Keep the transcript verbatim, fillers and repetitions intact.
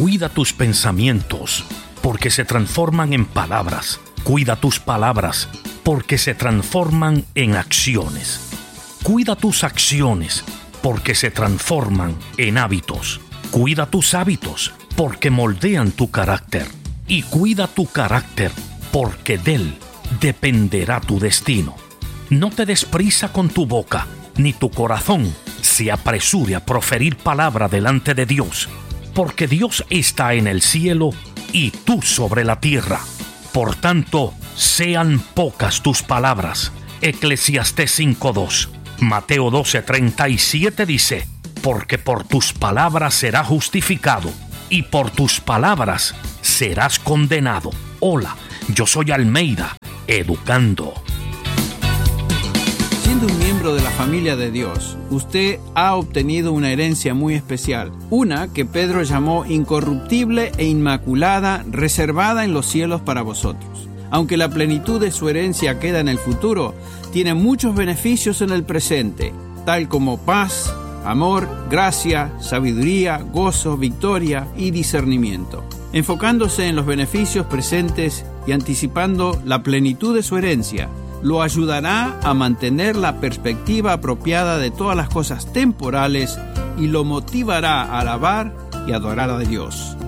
Cuida tus pensamientos, porque se transforman en palabras. Cuida tus palabras, porque se transforman en acciones. Cuida tus acciones, porque se transforman en hábitos. Cuida tus hábitos, porque moldean tu carácter. Y cuida tu carácter, porque de él dependerá tu destino. No te des prisa con tu boca, ni tu corazón se apresure a proferir palabra delante de Dios, porque Dios está en el cielo y tú sobre la tierra. Por tanto, sean pocas tus palabras. Eclesiastés cinco dos. Mateo doce treinta y siete dice: porque por tus palabras serás justificado, y por tus palabras serás condenado. Hola, yo soy Almeida, educando. Siendo un miembro de la familia de Dios, usted ha obtenido una herencia muy especial, una que Pedro llamó incorruptible e inmaculada, reservada en los cielos para vosotros. Aunque la plenitud de su herencia queda en el futuro, tiene muchos beneficios en el presente, tal como paz, amor, gracia, sabiduría, gozo, victoria y discernimiento. Enfocándose en los beneficios presentes y anticipando la plenitud de su herencia, lo ayudará a mantener la perspectiva apropiada de todas las cosas temporales y lo motivará a alabar y adorar a Dios.